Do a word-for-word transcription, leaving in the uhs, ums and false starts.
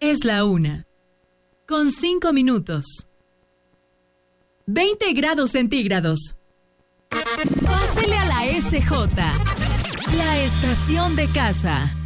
Es la una. Con cinco minutos. veinte grados centígrados. Pásele a la S J, la estación de casa.